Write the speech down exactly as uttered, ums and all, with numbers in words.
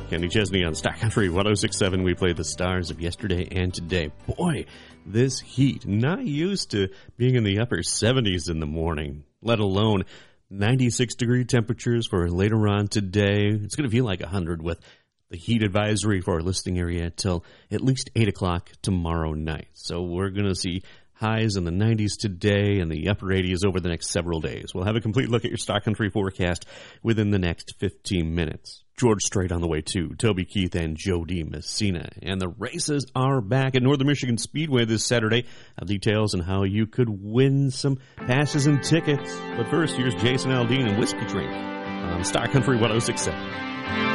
Kenny Chesney on Star Country one oh six point seven. We play the stars of yesterday and today. Boy, this heat, not used to being in the upper seventies in the morning, let alone ninety-six degree temperatures for later on today. It's going to feel like one hundred with the heat advisory for our listening area till at least eight o'clock tomorrow night. So we're going to see highs in the nineties today and the upper eighties over the next several days. We'll have a complete look at your Star Country forecast within the next fifteen minutes. George Strait on the way too, Toby Keith and Jody Messina. And the races are back at Northern Michigan Speedway this Saturday. Have details on how you could win some passes and tickets. But first, here's Jason Aldean and Whiskey Drink on Star Country one oh six point seven.